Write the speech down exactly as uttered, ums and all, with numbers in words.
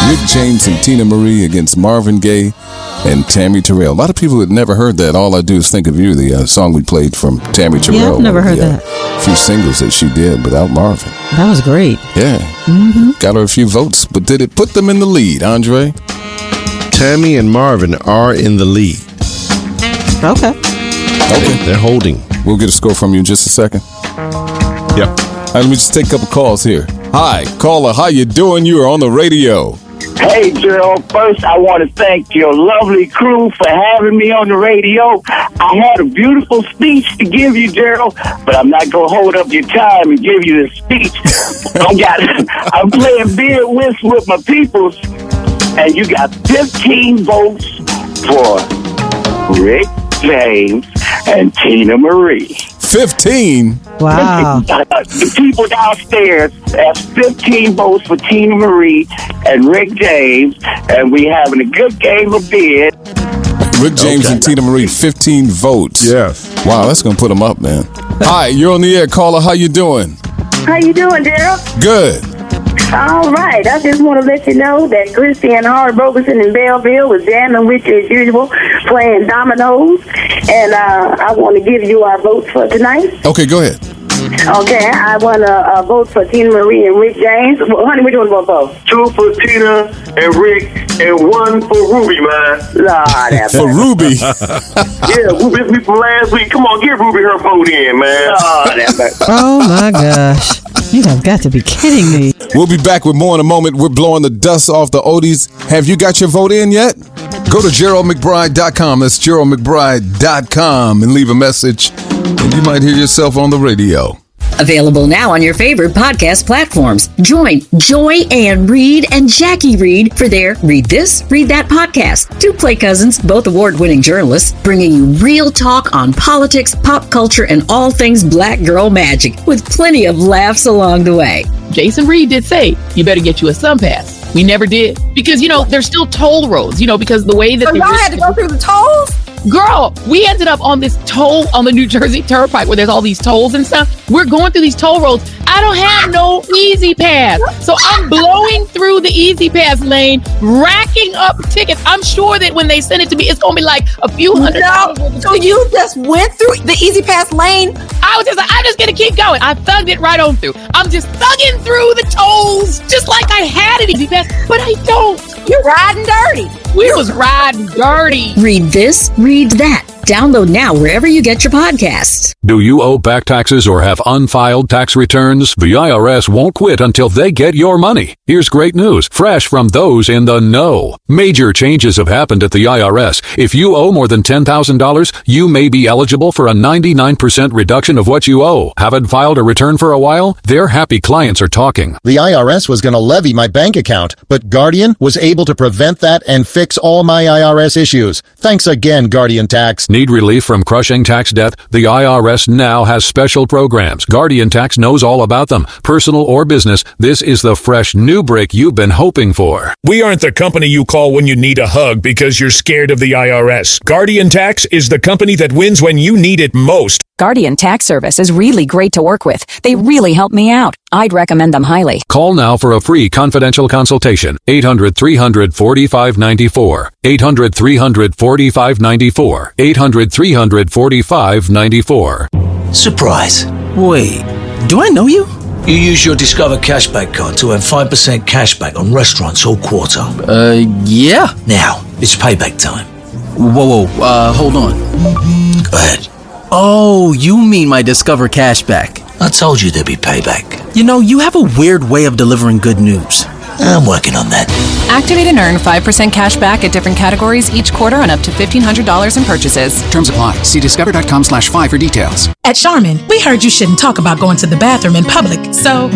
Rick James and Tina Marie against Marvin Gaye and Tammy Terrell. A lot of people had never heard that. All I Do Is Think of You, the uh, song we played from Tammy Terrell. Yeah, I've never heard the, uh, that. A few singles that she did without Marvin. That was great. Yeah. Mm-hmm. Got her a few votes, but did it put them in the lead, Andre? Tammy and Marvin are in the lead. Okay. Okay. They're holding. We'll get a score from you in just a second. Yep. All right, let me just take a couple calls here. Hi, caller, how you doing? You are on the radio. Hey, Gerald. First, I want to thank your lovely crew for having me on the radio. I had a beautiful speech to give you, Gerald, but I'm not going to hold up your time and give you the speech. I got, I'm playing beer whist with my peoples, and you got fifteen votes for Rick James and Tina Marie. fifteen? Wow. The people downstairs have fifteen votes for Tina Marie and Rick James, and we having a good game of beer. Rick James Okay. and Tina Marie, fifteen votes. Yes. Wow, that's going to put them up, man. Hi, you're on the air, caller. How you doing? How you doing, Gerald? Good. All right. I just want to let you know that Christy and Howard Roberson in Belleville was jamming with you as usual, playing dominoes. And uh, I want to give you our votes for tonight. Okay, go ahead. Okay, I want to uh, vote for Tina Marie and Rick James. Well, honey, which one vote for? Two for Tina and Rick, and one for Ruby, man. Lord, have For mercy. Ruby. Yeah, Ruby me from last week. Come on, give Ruby her vote in, man. Lord, have mercy. Oh, my gosh. You have got to be kidding me. We'll be back with more in a moment. We're blowing the dust off the oldies. Have you got your vote in yet? Go to Gerald McBride dot com. That's Gerald McBride dot com and leave a message, and you might hear yourself on the radio. Available now on your favorite podcast platforms. Join Joy Ann Reid and Jackie Reid for their Read This, Read That podcast. Two play cousins, both award-winning journalists, bringing you real talk on politics, pop culture, and all things black girl magic, with plenty of laughs along the way. Jason Reed did say, you better get you a SunPass. We never did. Because, you know, there's still toll roads, you know, because the way that... So the y'all had to go through the tolls? Girl, we ended up on this toll on the New Jersey Turnpike where there's all these tolls and stuff. We're going through these toll roads. I don't have no Easy Pass. So I'm blowing through the Easy Pass lane, racking up tickets. I'm sure that when they send it to me, it's going to be like a few hundred No, dollars. so you just went through the Easy Pass lane? I was just like, I'm just going to keep going. I thugged it right on through. I'm just thugging through the tolls just like I had an Easy Pass, but I don't. You're riding dirty. We was riding dirty. Read This, Read That. Download now wherever you get your podcasts. Do you owe back taxes or have unfiled tax returns? The I R S won't quit until they get your money. Here's great news, fresh from those in the know. Major changes have happened at the I R S. If you owe more than ten thousand dollars, you may be eligible for a ninety-nine percent reduction of what you owe. Haven't filed a return for a while? Their happy clients are talking. The I R S was going to levy my bank account, but Guardian was able to prevent that and fix all my I R S issues. Thanks again, Guardian Tax. Need relief from crushing tax debt? The I R S now has special programs. Guardian Tax knows all about them. Personal or business, this is the fresh new break you've been hoping for. We aren't the company you call when you need a hug because you're scared of the I R S. Guardian Tax is the company that wins when you need it most. Guardian Tax Service is really great to work with. They really help me out. I'd recommend them highly. Call now for a free confidential consultation. eight hundred, three hundred, forty-five ninety-four. eight hundred, three hundred, forty-five ninety-four. eight hundred, three hundred, forty-five ninety-four. Surprise. Wait, do I know you? You use your Discover Cashback card to earn five percent cashback on restaurants all quarter. Uh, yeah. Now, it's payback time. Whoa, whoa, uh, hold on. Go ahead. Oh, you mean my Discover Cashback. I told you there'd be payback. You know, you have a weird way of delivering good news. I'm working on that. Activate and earn five percent cash back at different categories each quarter on up to fifteen hundred dollars in purchases. Terms apply. See discover dot com slash five for details. At Charmin, we heard you shouldn't talk about going to the bathroom in public, so